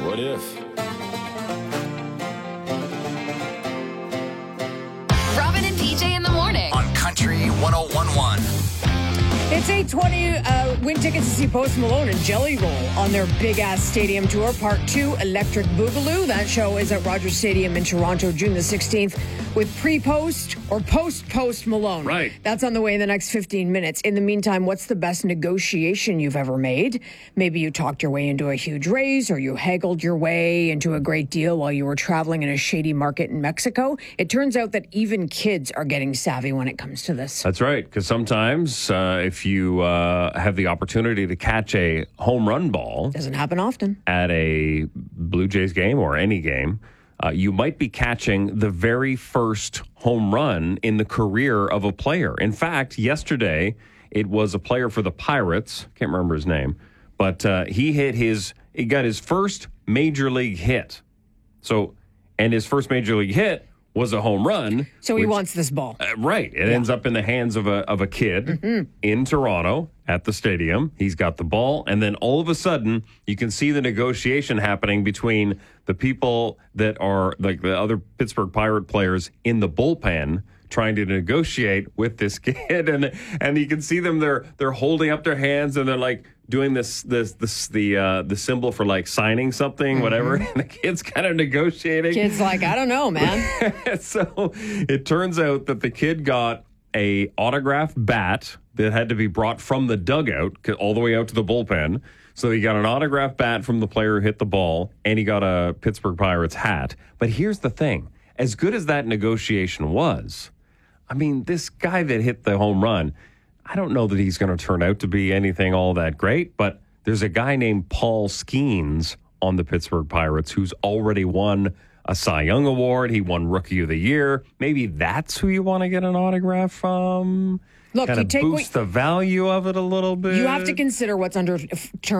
What if? Robin and PJ in the morning. On Country 101.1. It's 8:20. Win tickets to see Post Malone and Jelly Roll on their big-ass stadium tour, Part 2, Electric Boogaloo. That show is at Rogers Stadium in Toronto, June the 16th, with pre-post or post-Post Malone. Right. That's on the way in the next 15 minutes. In the meantime, what's the best negotiation you've ever made? Maybe you talked your way into a huge raise, or you haggled your way into a great deal while you were traveling in a shady market in Mexico. It turns out that even kids are getting savvy when it comes to this. That's right, because sometimes if you have the opportunity to catch a home run ball Doesn't happen often. at a Blue Jays game or any game, you might be catching the very first home run in the career of a player. In fact, yesterday, it was a player for the Pirates. Can't remember his name, but he got his first major league hit. And his first major league hit was a home run. So he wants this ball. Right. It ends up in the hands of a kid in Toronto at the stadium. He's got the ball. And then all of a sudden, you can see the negotiation happening between the people that are like the other Pittsburgh Pirate players in the bullpen trying to negotiate with this kid. And you can see them, they're holding up their hands and they're like doing the symbol for like signing something, whatever. And the kid's kind of negotiating. Kid's like, I don't know, man. So it turns out that the kid got a autographed bat that had to be brought from the dugout all the way out to the bullpen. So he got an autographed bat from the player who hit the ball, and he got a Pittsburgh Pirates hat. But here's the thing. As good as that negotiation was, I mean, this guy that hit the home run, I don't know that he's going to turn out to be anything all that great, but there's a guy named Paul Skeens on the Pittsburgh Pirates who's already won a Cy Young Award. He won Rookie of the Year. Maybe that's who you want to get an autograph from. Look, kind you of take boost the value of it a little bit. You have to consider what's under